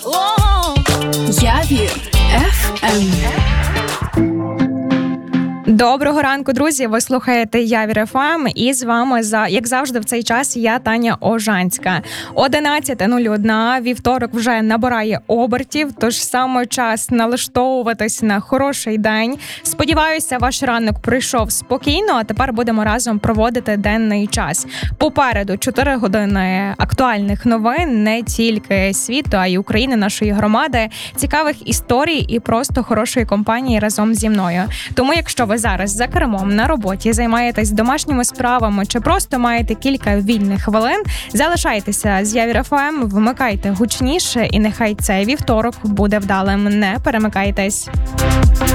Явір FM. Доброго ранку, друзі! Ви слухаєте Явір ФМ, і з вами, як завжди, в цей час я, Таня Ожанська. 11:01, вівторок вже набирає обертів, тож саме час налаштовуватись на хороший день. Сподіваюся, ваш ранок пройшов спокійно, а тепер будемо разом проводити денний час. Попереду 4 години актуальних новин, не тільки світу, а й України, нашої громади, цікавих історій і просто хорошої компанії разом зі мною. Тому, якщо ви зараз за кермом на роботі займаєтесь домашніми справами чи просто маєте кілька вільних хвилин, залишайтеся з Явір ФМ, вмикайте гучніше і нехай цей вівторок буде вдалим. Не перемикайтесь.